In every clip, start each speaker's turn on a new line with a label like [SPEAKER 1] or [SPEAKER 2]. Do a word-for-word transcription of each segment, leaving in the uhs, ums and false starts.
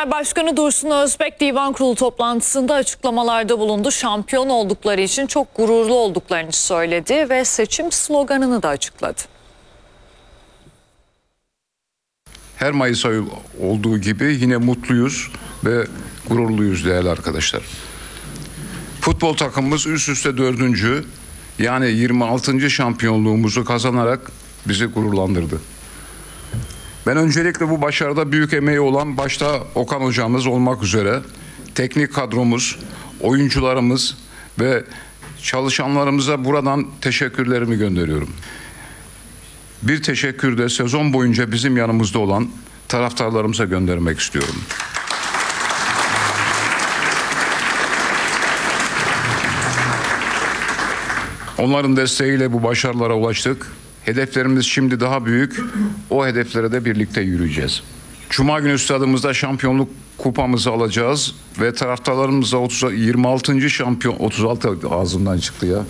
[SPEAKER 1] Galatasaray Başkanı Dursun Özbek Divan Kurulu toplantısında açıklamalarda bulundu. Şampiyon oldukları için çok gururlu olduklarını söyledi ve seçim sloganını da açıkladı.
[SPEAKER 2] Her Mayıs ayı olduğu gibi yine mutluyuz ve gururluyuz değerli arkadaşlar. Futbol takımımız üst üste dördüncü yani yirmi altıncı şampiyonluğumuzu kazanarak bizi gururlandırdı. Ben öncelikle bu başarıda büyük emeği olan başta Okan hocamız olmak üzere teknik kadromuz, oyuncularımız ve çalışanlarımıza buradan teşekkürlerimi gönderiyorum. Bir teşekkür de sezon boyunca bizim yanımızda olan taraftarlarımıza göndermek istiyorum. Onların desteğiyle bu başarılara ulaştık. Hedeflerimiz şimdi daha büyük. O hedeflere de birlikte yürüyeceğiz. Cuma günü stadımızda şampiyonluk kupamızı alacağız ve taraftarlarımıza yirmi altıncı şampiyon otuz altı ağzımdan çıktı ya.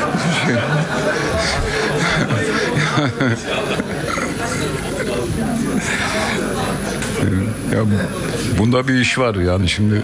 [SPEAKER 2] Ya bunda bir iş var yani şimdi.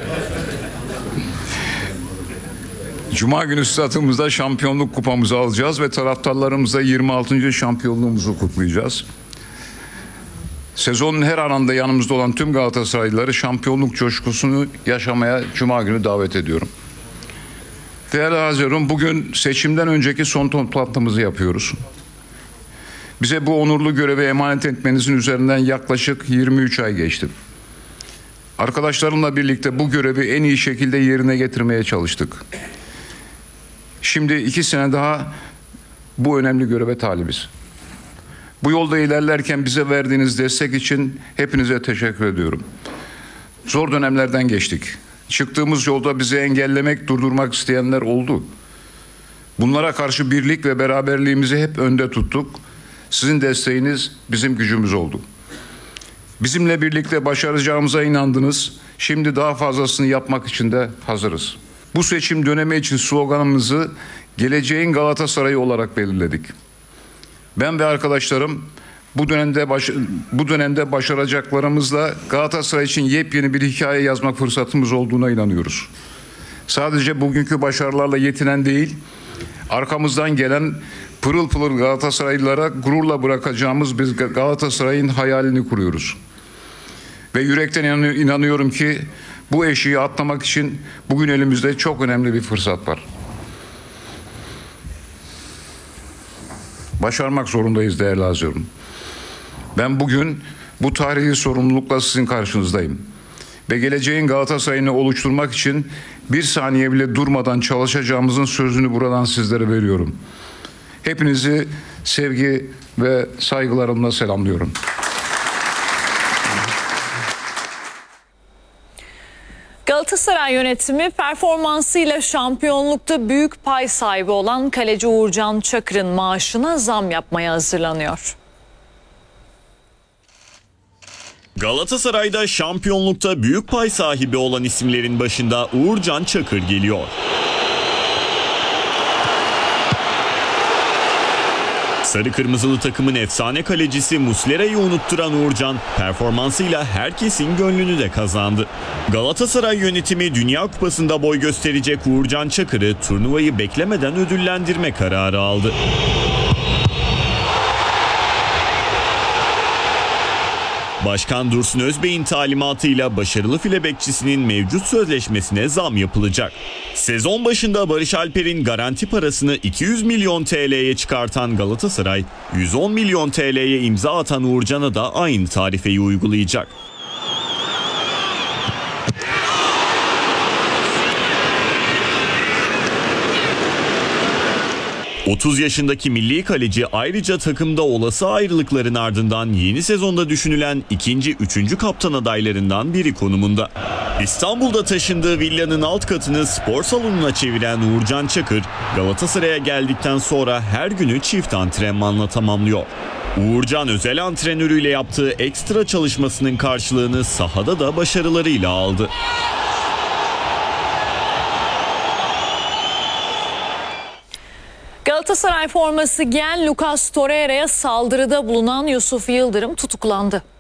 [SPEAKER 2] Cuma günü stadımızda şampiyonluk kupamızı alacağız ve taraftarlarımızla yirmi altıncı şampiyonluğumuzu kutlayacağız. Sezonun her anında yanımızda olan tüm Galatasaraylıları şampiyonluk coşkusunu yaşamaya Cuma günü davet ediyorum. Değerli Haziran, bugün seçimden önceki son toplantımızı yapıyoruz. Bize bu onurlu görevi emanet etmenizin üzerinden yaklaşık yirmi üç ay geçti. Arkadaşlarımla birlikte bu görevi en iyi şekilde yerine getirmeye çalıştık. Şimdi iki sene daha bu önemli göreve talibiz. Bu yolda ilerlerken bize verdiğiniz destek için hepinize teşekkür ediyorum. Zor dönemlerden geçtik. Çıktığımız yolda bizi engellemek, durdurmak isteyenler oldu. Bunlara karşı birlik ve beraberliğimizi hep önde tuttuk. Sizin desteğiniz bizim gücümüz oldu. Bizimle birlikte başaracağımıza inandınız. Şimdi daha fazlasını yapmak için de hazırız. Bu seçim dönemi için sloganımızı geleceğin Galatasaray'ı olarak belirledik. Ben ve arkadaşlarım bu dönemde baş, bu dönemde başaracaklarımızla Galatasaray için yepyeni bir hikaye yazmak fırsatımız olduğuna inanıyoruz. Sadece bugünkü başarılarla yetinen değil, arkamızdan gelen pırıl pırıl Galatasaraylılara gururla bırakacağımız biz Galatasaray'ın hayalini kuruyoruz. Ve yürekten inanıyorum ki bu eşiği atlamak için bugün elimizde çok önemli bir fırsat var. Başarmak zorundayız değerli Haziran. Ben bugün bu tarihi sorumlulukla sizin karşınızdayım. Ve geleceğin Galatasaray'ını oluşturmak için bir saniye bile durmadan çalışacağımızın sözünü buradan sizlere veriyorum. Hepinizi sevgi ve saygılarımla selamlıyorum.
[SPEAKER 1] Galatasaray yönetimi performansıyla şampiyonlukta büyük pay sahibi olan kaleci Uğurcan Çakır'ın maaşına zam yapmaya hazırlanıyor.
[SPEAKER 3] Galatasaray'da şampiyonlukta büyük pay sahibi olan isimlerin başında Uğurcan Çakır geliyor. Sarı kırmızılı takımın efsane kalecisi Muslera'yı unutturan Uğurcan performansıyla herkesin gönlünü de kazandı. Galatasaray yönetimi Dünya Kupası'nda boy gösterecek Uğurcan Çakır'ı turnuvayı beklemeden ödüllendirme kararı aldı. Başkan Dursun Özbek'in talimatıyla başarılı file bekçisinin mevcut sözleşmesine zam yapılacak. Sezon başında Barış Alper'in garanti parasını iki yüz milyon T L'ye çıkartan Galatasaray, yüz on milyon T L'ye imza atan Uğurcan'a da aynı tarifeyi uygulayacak. otuz yaşındaki milli kaleci ayrıca takımda olası ayrılıkların ardından yeni sezonda düşünülen ikinci, üçüncü kaptan adaylarından biri konumunda. İstanbul'da taşındığı villanın alt katını spor salonuna çeviren Uğurcan Çakır, Galatasaray'a geldikten sonra her günü çift antrenmanla tamamlıyor. Uğurcan özel antrenörüyle yaptığı ekstra çalışmasının karşılığını sahada da başarılarıyla aldı.
[SPEAKER 1] Galatasaray forması giyen Lucas Torreira'ya saldırıda bulunan Yusuf Yıldırım tutuklandı.